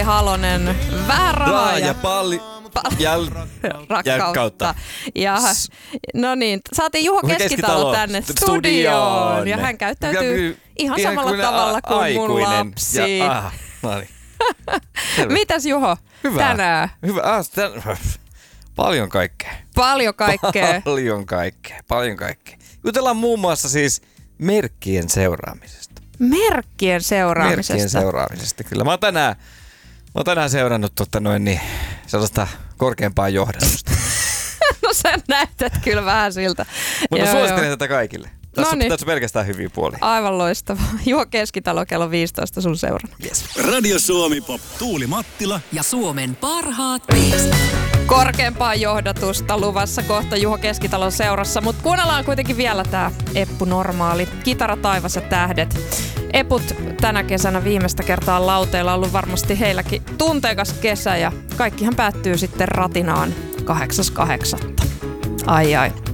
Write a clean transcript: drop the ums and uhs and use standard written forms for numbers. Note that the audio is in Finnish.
Halonen, vähän rahaa ja rakkautta. Ja, no niin, saatiin Juho Keskitalo tänne studioon. Ja hän käyttäytyy ihan samalla tavalla kuin mun lapsi. No niin. Mitäs Juho tänään? Hyvä. Paljon kaikkea. Paljon kaikkea. Jutellaan muun muassa siis merkkien seuraamisesta. Merkkien seuraamisesta, kyllä. Mä oon tänään seurannut sellaista korkeampaa johdannusta. No sä näytät kyllä vähän siltä. Mutta suosittelen tätä kaikille. Tässä on pelkästään hyviä puolia. Aivan loistavaa. Juho Keskitalo kello 15 sun seurana. Yes. Radio Suomi Pop. Tuuli Mattila ja Suomen parhaat biisit. Korkeampaa johdatusta luvassa kohta Juho Keskitalon seurassa, mutta kuunnellaan kuitenkin vielä tää Eppu Normaali. Kitara, taivas ja tähdet. Eput tänä kesänä viimeistä kertaa lauteilla, on ollut varmasti heilläkin tunteikas kesä ja kaikkihan päättyy sitten ratinaan 8.8. Ai.